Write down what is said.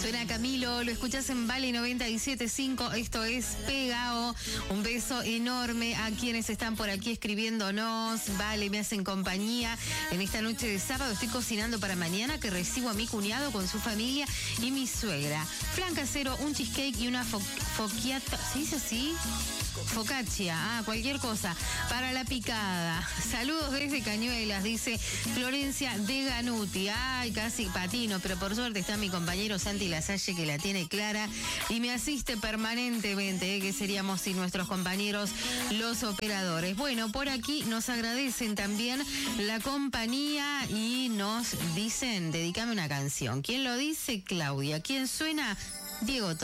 Suena Camilo, lo escuchás en Vale 97.5, esto es Pegao. Un beso enorme a quienes están por aquí escribiéndonos. Vale, me hacen compañía en esta noche de sábado. Estoy cocinando para mañana, que recibo a mi cuñado con su familia y mi suegra. Flan casero, un cheesecake y una focaccia. ¿Se dice así? Focaccia, cualquier cosa para la picada. Saludos desde Cañuelas, dice Florencia de Ganuti. Ay, casi patino, pero por suerte está mi compañero Santi Lasalle, que la tiene clara y me asiste permanentemente, que seríamos sin nuestros compañeros los operadores. Bueno, por aquí nos agradecen también la compañía y nos dicen, dedícame una canción. ¿Quién lo dice? Claudia. ¿Quién suena? Diego.